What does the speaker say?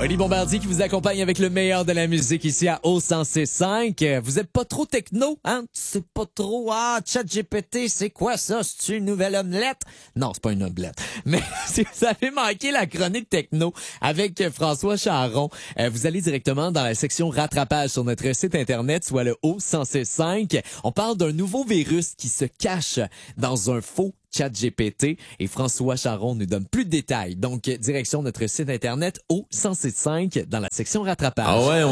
Oli Bombardier qui vous accompagne avec le meilleur de la musique ici à O106.5. Vous êtes pas trop techno, hein? C'est pas trop, ChatGPT, c'est quoi ça? C'est une nouvelle omelette? Non, c'est pas une omelette. Mais si vous avez manqué la chronique techno avec François Charon, vous allez directement dans la section rattrapage sur notre site internet, soit le O106.5. On parle d'un nouveau virus qui se cache dans un faux ChatGPT et François Charon nous donne plus de détails. Donc, direction notre site internet O106.5 dans la section rattrapage. Ah ouais,